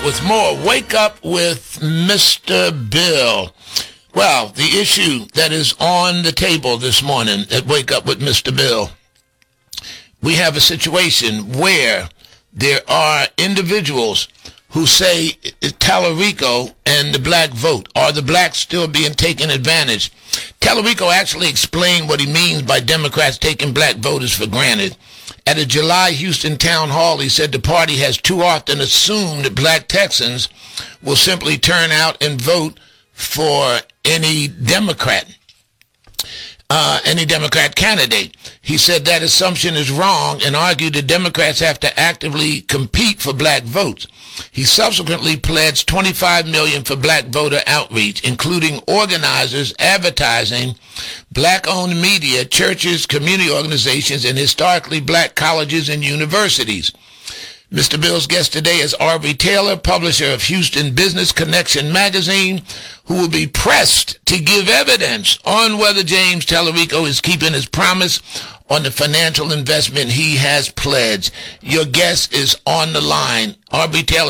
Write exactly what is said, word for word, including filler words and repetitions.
with more Wake Up with Mister Bill. Well, the issue that is on the table this morning at Wake Up with Mister Bill, we have a situation where there are individuals who say Tallarico and the black vote, are the blacks still being taken advantage? Tallarico actually explained what he means by Democrats taking black voters for granted. At a July Houston town hall, he said the party has too often assumed that black Texans will simply turn out and vote for any Democrat. Uh, any Democrat candidate. He said that assumption is wrong and argued that Democrats have to actively compete for black votes. He subsequently pledged twenty-five million dollars for black voter outreach, including organizers, advertising, black-owned media, churches, community organizations, and historically black colleges and universities. Mister Bill's guest today is Aubrey Taylor, publisher of Houston Business Connection magazine, who will be pressed to give evidence on whether James Tallarico is keeping his promise on the financial investment he has pledged. Your guest is on the line. Aubrey Taylor.